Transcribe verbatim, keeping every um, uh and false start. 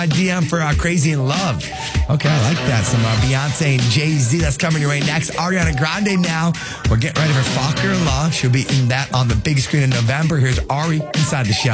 D M for uh, Crazy in Love. Okay, I like that. Some uh, Beyonce and Jay-Z. That's coming your way next. Ariana Grande now. We're getting ready for Faulkner Law. She'll be in that on the big screen in November. Here's Ari inside the show.